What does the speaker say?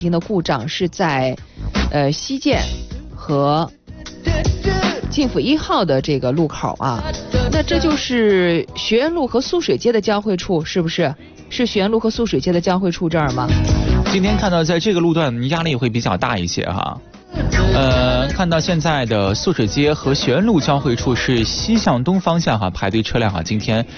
的故障是在西建和晋府1号的这个路口啊。那这就是学院路和素水街的交汇处，是不是？是学院路和素水街的交汇处这儿吗？ 今天看到在这个路段压力会比较大一些哈。看到现在的素水街和学院路交汇处是西向东方向哈，排队车辆哈，今天